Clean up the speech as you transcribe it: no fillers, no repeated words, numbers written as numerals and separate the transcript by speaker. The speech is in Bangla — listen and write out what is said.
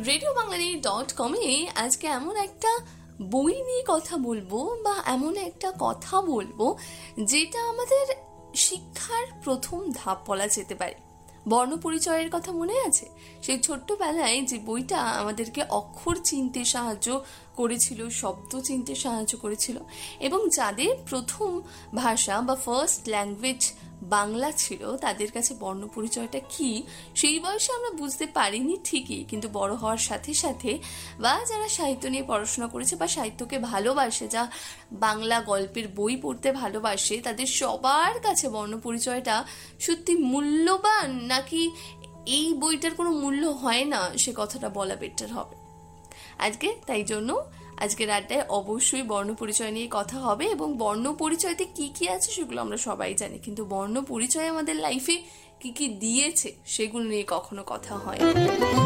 Speaker 1: RadioBanglani.com-এ আজকে এমন একটা বই নিয়ে কথা বলবো বা এমন একটা কথা বলবো যেটা আমাদের শিক্ষার প্রথম ধাপ বলা যেতে পারে। বর্ণ পরিচয়ের কথা মনে আছে? সেই ছোট্টবেলায় যে বইটা আমাদেরকে অক্ষর চিনতে সাহায্য করেছিল, শব্দ চিনতে সাহায্য করেছিল, এবং যাদের প্রথম ভাষা বা ফার্স্ট ল্যাঙ্গুয়েজ বাংলা ছিল তাদের কাছে বর্ণ পরিচয়টা কি সেই বয়সে আমরা বুঝতে পারিনি ঠিকই, কিন্তু বড় হওয়ার সাথে সাথে বা যারা সাহিত্য নিয়ে পড়াশোনা করেছে বা সাহিত্যকে ভালোবাসে, যা বাংলা গল্পের বই পড়তে ভালোবাসে, তাদের সবার কাছে বর্ণ পরিচয়টা সত্যি মূল্যবান নাকি এই বইটার কোনো মূল্য হয় না সে কথাটা বলা বেটার হবে আজকে। তাই জন্য আজকের আড্ডায় অবশ্যই বর্ণ পরিচয় নিয়ে কথা হবে, এবং বর্ণ পরিচয়তে কি কি আছে সেগুলো আমরা সবাই জানি, কিন্তু বর্ণ পরিচয় আমাদের লাইফে কি কি দিয়েছে সেগুলো নিয়ে কখনো কথা হয় না।